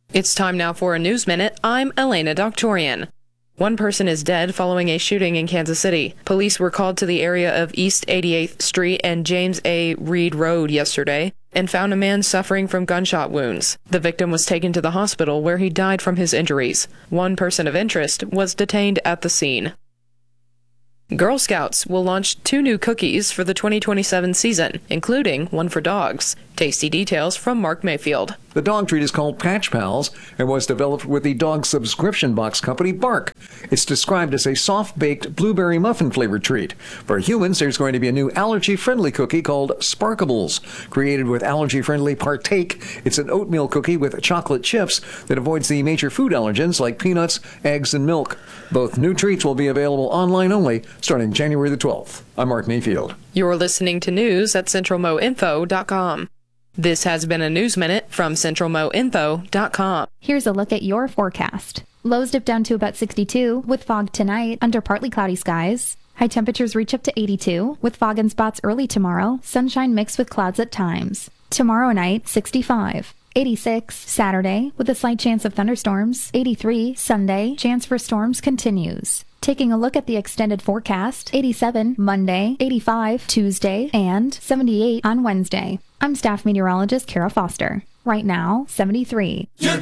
It's time now for a News Minute. I'm Elena Doctorian. One person is dead following a shooting in Kansas City. Police were called to the area of East 88th Street and James A. Reed Road yesterday and found a man suffering from gunshot wounds. The victim was taken to the hospital where he died from his injuries. One person of interest was detained at the scene. Girl Scouts will launch 2 new cookies for the 2027 season, including one for dogs. Tasty details from Mark Mayfield. The dog treat is called Patch Pals and was developed with the dog subscription box company Bark. It's described as a soft-baked blueberry muffin-flavored treat. For humans, there's going to be a new allergy-friendly cookie called Sparkables. Created with allergy-friendly Partake, it's an oatmeal cookie with chocolate chips that avoids the major food allergens like peanuts, eggs, and milk. Both new treats will be available online only starting January the 12th. I'm Mark Mayfield. You're listening to news at centralmoinfo.com. This has been a News Minute from centralmoinfo.com. Here's a look at your forecast. Lows dip down to about 62 with fog tonight under partly cloudy skies. High temperatures reach up to 82 with fog in spots early tomorrow, sunshine mixed with clouds at times. Tomorrow night, 65. 86 Saturday with a slight chance of thunderstorms. 83 Sunday, chance for storms continues. Taking a look at the extended forecast, 87 Monday, 85 Tuesday, and 78 on Wednesday. I'm staff meteorologist Kara Foster. Right now, 73.